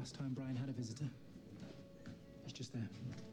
last time Brian had a visitor. He's just there.